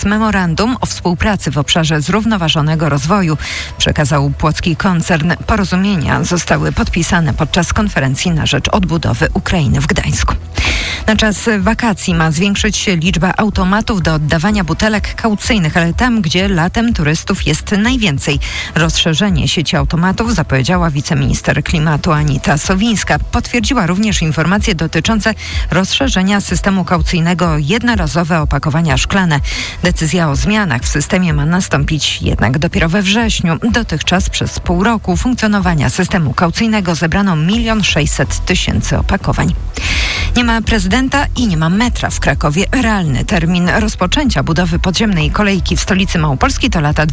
Memorandum o współpracy w obszarze zrównoważonego rozwoju przekazał płocki koncern. Porozumienia zostały podpisane podczas konferencji na rzecz odbudowy Ukrainy w Gdańsku. Na czas wakacji ma zwiększyć się liczba automatów do oddawania butelek kaucyjnych, ale tam, gdzie latem turystów jest najwięcej. Rozszerzenie sieci automatów zapowiedziała wiceminister klimatu Anita Sowińska. Potwierdziła również informacje dotyczące rozszerzenia systemu kaucyjnego jednorazowe opakowania szklane. Decyzja o zmianach w systemie ma nastąpić jednak dopiero we wrześniu. Dotychczas przez pół roku funkcjonowania systemu kaucyjnego zebrano 1 600 000 opakowań. Nie ma prezydenta i nie ma metra w Krakowie. Realny termin rozpoczęcia budowy podziemnej kolejki w stolicy Małopolski to lata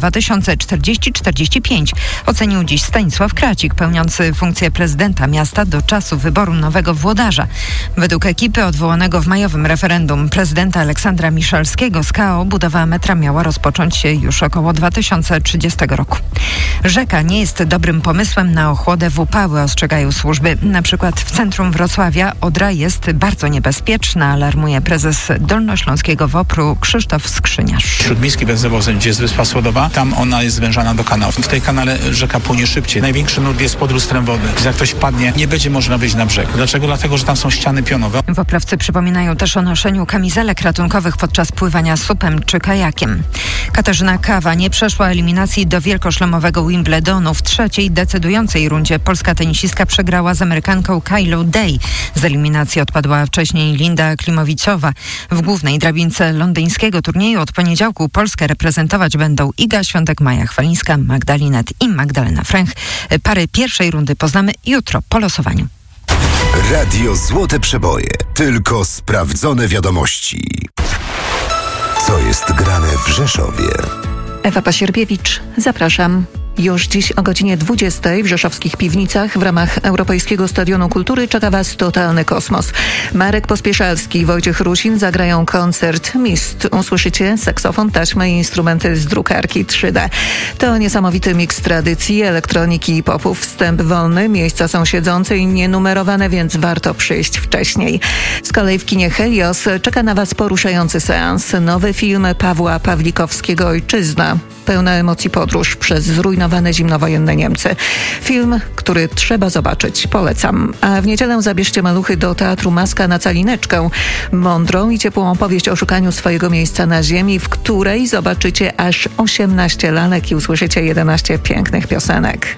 2040-45. Ocenił dziś Stanisław Kracik, pełniący funkcję prezydenta miasta do czasu wyboru nowego włodarza. Według ekipy odwołanego w majowym referendum prezydenta Aleksandra Miszalskiego z KO budowa metra miała rozpocząć się już około 2030 roku. Rzeka nie jest dobrym pomysłem na ochłodę w upały, ostrzegają służby. Na przykład w centrum Wrocławia Odra jest bardzo niebezpieczna, alarmuje prezes Dolnośląskiego WOPR-u Krzysztof Skrzyniarz. Śródmiejski węzłowozem, gdzie jest Wyspa Słodowa, tam ona jest zwężana do kanału. W tej kanale rzeka płynie szybciej. Największy nurt jest pod lustrem wody. Jak ktoś padnie, nie będzie można wyjść na brzeg. Dlaczego? Dlatego, że tam są ściany pionowe. Woprowcy przypominają też o noszeniu kamizelek ratunkowych podczas pływania supem czy kajakiem. Katarzyna Kawa nie przeszła eliminacji do wielkoszlemowego Wimbledonu. W trzeciej decydującej rundzie polska tenisistka przegrała z Amerykanką Kailą Day. Z eliminacji odpadła wcześniej Linda Klimowicowa. W głównej drabince londyńskiego turnieju od poniedziałku Polskę reprezentować będą Iga Świątek-Maja Chwalińska, Magdalinet i Magdalena Fręch. Pary pierwszej rundy poznamy jutro po losowaniu. Radio Złote Przeboje. Tylko sprawdzone wiadomości. Co jest grane w Rzeszowie? Ewa Pasierbiewicz, zapraszam. Już dziś o godzinie 20 w rzeszowskich Piwnicach w ramach Europejskiego Stadionu Kultury czeka Was totalny kosmos. Marek Pospieszalski i Wojciech Rusin zagrają koncert Mist. Usłyszycie saksofon, taśmy i instrumenty z drukarki 3D. To niesamowity miks tradycji, elektroniki i popu. Wstęp wolny, miejsca są siedzące i nienumerowane, więc warto przyjść wcześniej. Z kolei w kinie Helios czeka na Was poruszający seans. Nowy film Pawła Pawlikowskiego Ojczyzna. Pełna emocji podróż przez zrujnowane zimnowojenne Niemcy. Film, który trzeba zobaczyć. Polecam. A w niedzielę zabierzcie maluchy do Teatru Maska na Calineczkę. Mądrą i ciepłą opowieść o szukaniu swojego miejsca na ziemi, w której zobaczycie aż 18 lalek i usłyszycie 11 pięknych piosenek.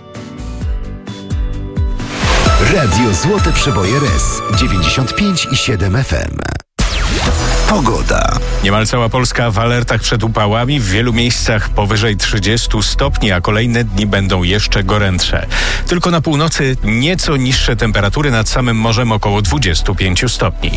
Radio Złote Przeboje RS 95,7 FM. Pogoda. Niemal cała Polska w alertach przed upałami, w wielu miejscach powyżej 30 stopni, a kolejne dni będą jeszcze gorętsze. Tylko na północy nieco niższe temperatury, nad samym morzem około 25 stopni.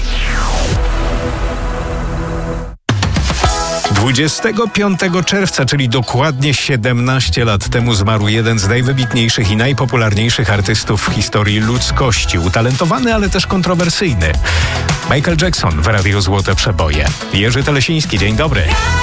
25 czerwca, czyli dokładnie 17 lat temu, zmarł jeden z najwybitniejszych i najpopularniejszych artystów w historii ludzkości. Utalentowany, ale też kontrowersyjny. Michael Jackson w Radio Złote Przeboje. Jerzy Telesiński, dzień dobry.